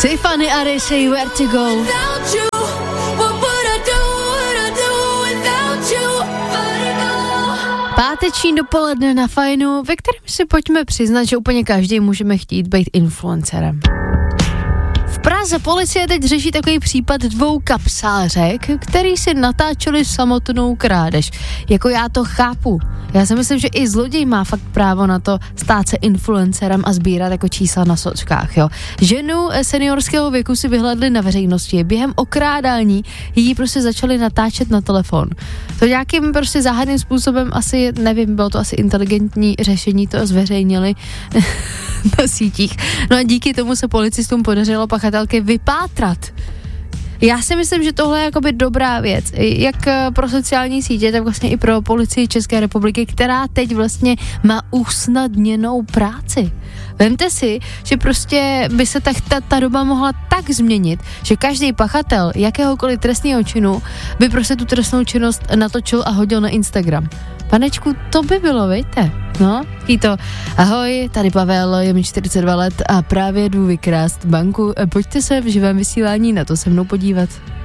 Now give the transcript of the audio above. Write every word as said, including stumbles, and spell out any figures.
Tiffany Ari say where to go. Páteční dopoledne na Fajnu, ve kterém si pojďme přiznat, že úplně každý můžeme chtít být influencerem. V Praze policie teď řeší takový případ dvou kapsářek, který si natáčeli samotnou krádež. Jako já to chápu. Já si myslím, že i zloděj má fakt právo na to stát se influencerem a sbírat jako čísla na sockách, jo. Ženu seniorského věku si vyhledli na veřejnosti. Během okrádání jí prostě začali natáčet na telefon. To nějakým prostě záhadným způsobem asi, nevím, bylo to asi inteligentní řešení, to zveřejnili na sítích. No a díky tomu se policistům podařilo pachatelky vypátrat. Já si myslím, že tohle je jakoby dobrá věc, jak pro sociální sítě, tak vlastně i pro policii České republiky, která teď vlastně má usnadněnou práci. Vemte si, že prostě by se tak ta, ta doba mohla tak změnit, že každý pachatel jakéhokoliv trestného činu by prostě tu trestnou činnost natočil a hodil na Instagram. Panečku, to by bylo, víte? No, i to. Ahoj, tady Pavel, je mi čtyřicet dva let a právě jdu vykrást banku. Pojďte se v živém vysílání na to se mnou podívat.